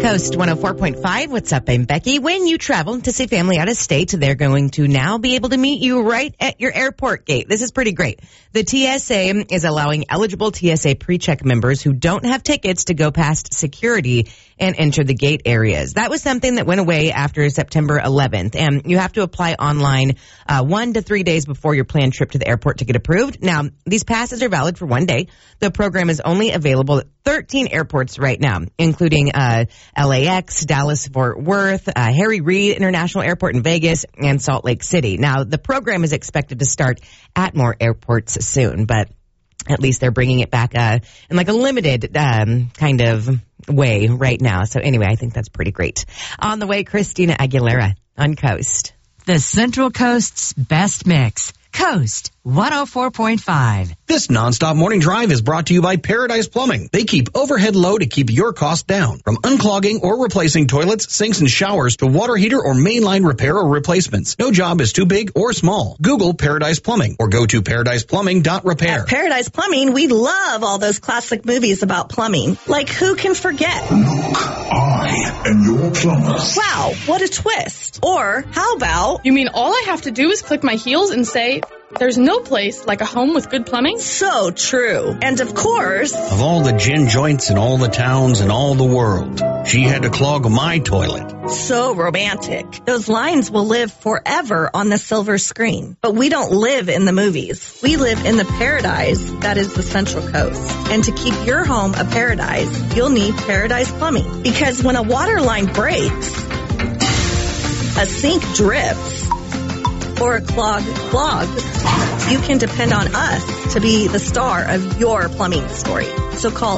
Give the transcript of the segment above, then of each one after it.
Coast 104.5. What's up? I'm Becky. When you travel to see family out of state, they're going to now be able to meet you right at your airport gate. This is pretty great. The TSA is allowing eligible TSA PreCheck members who don't have tickets to go past security and enter the gate areas. That was something that went away after September 11th. And you have to apply online 1 to 3 days before your planned trip to the airport to get approved. Now, these passes are valid for 1 day. The program is only available at 13 airports right now, including LAX, Dallas-Fort Worth, Harry Reid International Airport in Vegas, and Salt Lake City. Now, the program is expected to start at more airports soon, but at least they're bringing it back in like a limited kind of way right now. So anyway, I think that's pretty great. On the way, Christina Aguilera on Coast. The Central Coast's best mix. Coast 104.5. This nonstop morning drive is brought to you by Paradise Plumbing. They keep overhead low to keep your costs down. From unclogging or replacing toilets, sinks, and showers to water heater or mainline repair or replacements. No job is too big or small. Google Paradise Plumbing or go to paradiseplumbing.repair. At Paradise Plumbing, we love all those classic movies about plumbing. Like, who can forget? Luke, I am your plumber. Wow, what a twist. Or how about... You mean all I have to do is click my heels and say... There's no place like a home with good plumbing? So true. And of course... Of all the gin joints in all the towns in all the world, she had to clog my toilet. So romantic. Those lines will live forever on the silver screen. But we don't live in the movies. We live in the paradise that is the Central Coast. And to keep your home a paradise, you'll need Paradise Plumbing. Because when a water line breaks, a sink drips, or a clog clogs, you can depend on us to be the star of your plumbing story. So call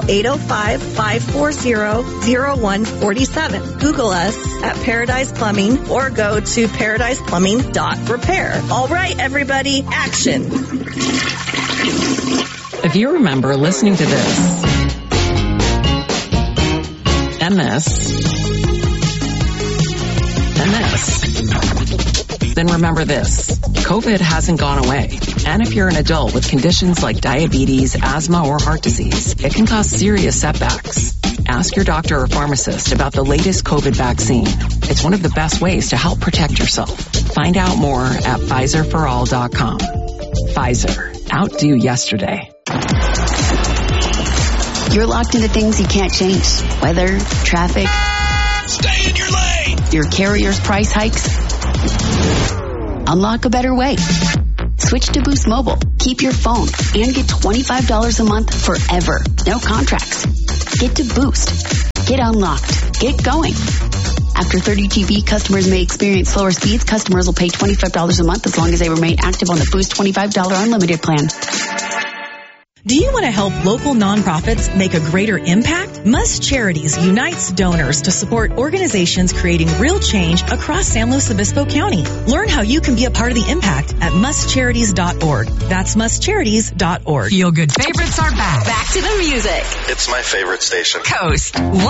805-540-0147. Google us at Paradise Plumbing or go to paradiseplumbing.repair. All right, everybody, action. If you remember listening to this and this and this, then remember this. COVID hasn't gone away. And if you're an adult with conditions like diabetes, asthma, or heart disease, it can cause serious setbacks. Ask your doctor or pharmacist about the latest COVID vaccine. It's one of the best ways to help protect yourself. Find out more at PfizerForAll.com. Pfizer. Outdo yesterday. You're locked into things you can't change. Weather, traffic. Stay in your lane! Your carrier's price hikes. Unlock a better way. Switch to Boost Mobile. Keep your phone and get $25 a month forever. No contracts. Get to Boost. Get unlocked. Get going. After 30 GB, customers may experience slower speeds. Customers will pay $25 a month as long as they remain active on the Boost $25 unlimited plan. Do you want to help local nonprofits make a greater impact? Must Charities unites donors to support organizations creating real change across San Luis Obispo County. Learn how you can be a part of the impact at mustcharities.org. That's mustcharities.org. Feel Good favorites are back. Back to the music. It's my favorite station. Coast